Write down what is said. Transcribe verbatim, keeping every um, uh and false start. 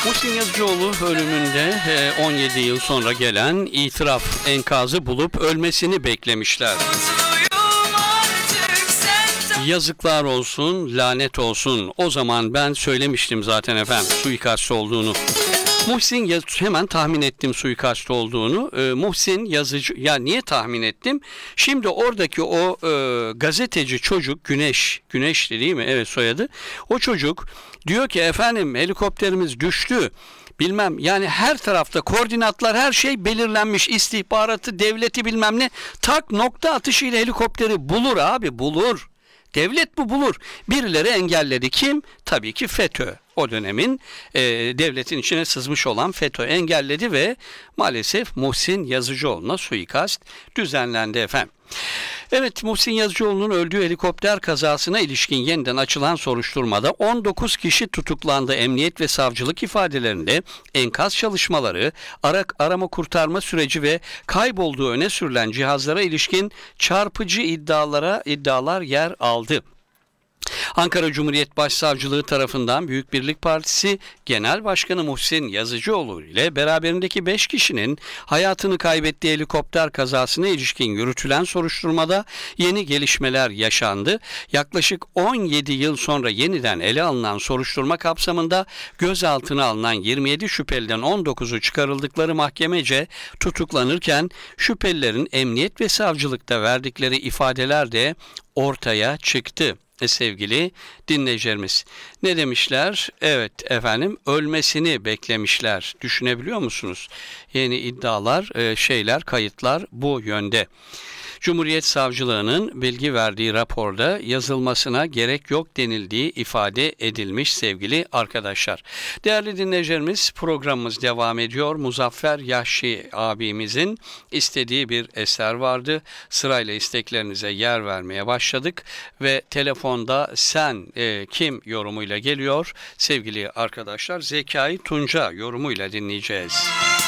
Muhsin Yazıcıoğlu ölümünde on yedi yıl sonra gelen itiraf enkazı bulup ölmesini beklemişler. Yazıklar olsun, lanet olsun. O zaman ben söylemiştim zaten efendim suikast olduğunu. Muhsin Yaz hemen tahmin ettim suikast olduğunu. Ee, Muhsin Yazıcı, ya niye tahmin ettim? Şimdi oradaki o e, gazeteci çocuk Güneş, Güneş'ti değil mi? Evet, soyadı. O çocuk diyor ki efendim helikopterimiz düştü. Bilmem, yani her tarafta koordinatlar, her şey belirlenmiş, istihbaratı, devleti bilmem ne, tak nokta atışıyla helikopteri bulur abi, bulur. Devlet bu bulur. Birileri engelledi. Kim? Tabii ki FETÖ. O dönemin e, devletin içine sızmış olan FETÖ engelledi ve maalesef Muhsin Yazıcıoğlu'na suikast düzenlendi efendim. Evet, Muhsin Yazıcıoğlu'nun öldüğü helikopter kazasına ilişkin yeniden açılan soruşturmada on dokuz kişi tutuklandı. Emniyet ve savcılık ifadelerinde enkaz çalışmaları, arak arama kurtarma süreci ve kaybolduğu öne sürülen cihazlara ilişkin çarpıcı iddialara iddialar yer aldı. Ankara Cumhuriyet Başsavcılığı tarafından Büyük Birlik Partisi Genel Başkanı Muhsin Yazıcıoğlu ile beraberindeki beş kişinin hayatını kaybettiği helikopter kazasına ilişkin yürütülen soruşturmada yeni gelişmeler yaşandı. Yaklaşık on yedi yıl sonra yeniden ele alınan soruşturma kapsamında gözaltına alınan yirmi yedi şüpheliden on dokuzu çıkarıldıkları mahkemece tutuklanırken şüphelilerin emniyet ve savcılıkta verdikleri ifadeler de ortaya çıktı. E sevgili dinleyicilerimiz, ne demişler? Evet efendim, ölmesini beklemişler. Düşünebiliyor musunuz? Yeni iddialar, e, şeyler, kayıtlar bu yönde. Cumhuriyet Savcılığı'nın bilgi verdiği raporda yazılmasına gerek yok denildiği ifade edilmiş sevgili arkadaşlar. Değerli dinleyicilerimiz, programımız devam ediyor. Muzaffer Yahşi abimizin istediği bir eser vardı. Sırayla isteklerinize yer vermeye başladık ve telefonda sen e, kim yorumuyla geliyor sevgili arkadaşlar. Zekai Tunca yorumuyla dinleyeceğiz.